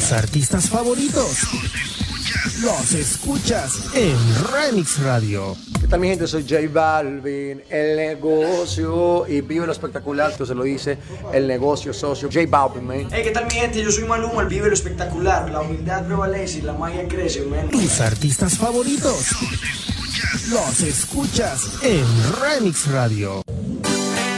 Tus artistas favoritos los escuchas en Remix Radio. ¿Qué tal, mi gente? Soy J Balvin, el negocio, y vive lo espectacular, tú se lo dice, el negocio socio, J Balvin, man. Hey, ¿qué tal, mi gente? Yo soy Maluma, el vive lo espectacular, la humildad prevalece y la magia crece, man. Tus artistas favoritos los escuchas en Remix Radio.